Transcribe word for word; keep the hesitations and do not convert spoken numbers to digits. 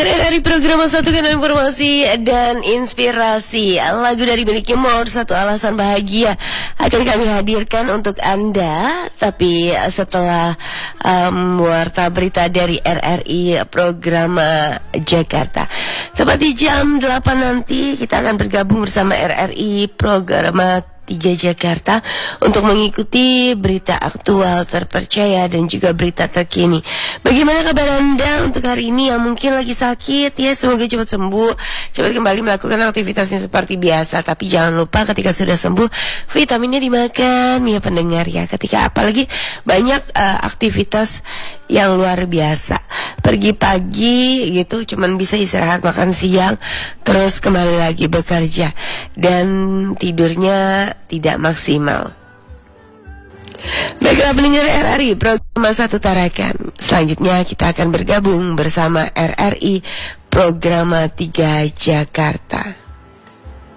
pendengar R R I program Satukan Informasi dan Inspirasi. Lagu dari miliknya More, Satu Alasan Bahagia, akan kami hadirkan untuk Anda. Tapi setelah um, warta berita dari R R I program uh, Jakarta, tepat di jam delapan nanti kita akan bergabung bersama R R I program tiga Jakarta untuk mengikuti berita aktual terpercaya dan juga berita terkini. Bagaimana kabar Anda untuk hari ini yang mungkin lagi sakit ya? Semoga cepat sembuh, cepat kembali melakukan aktivitasnya seperti biasa. Tapi jangan lupa ketika sudah sembuh, vitaminnya dimakan ya pendengar ya. Ketika apalagi banyak uh, aktivitas yang luar biasa. Pergi pagi gitu cuman bisa istirahat makan siang, terus kembali lagi bekerja dan tidurnya tidak maksimal. Baiklah pendengar R R I program Satu Tarakan. Selanjutnya kita akan bergabung bersama R R I program tiga Jakarta.